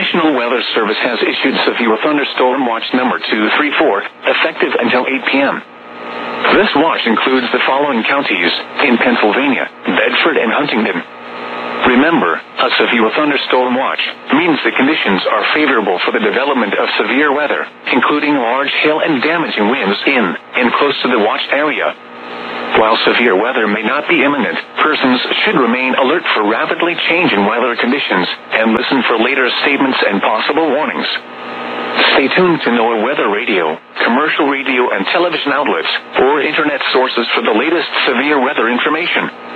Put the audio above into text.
National Weather Service has issued severe thunderstorm watch number 234, effective until 8 p.m. This watch includes the following counties in Pennsylvania: Bedford and Huntingdon. Remember, a severe thunderstorm watch means the conditions are favorable for the development of severe weather, including large hail and damaging winds in and close to the watched area. While severe weather may not be imminent, persons should remain alert for rapidly changing weather conditions and listen for later statements and possible warnings. Stay tuned to NOAA Weather Radio, commercial radio and television outlets, or internet sources for the latest severe weather information.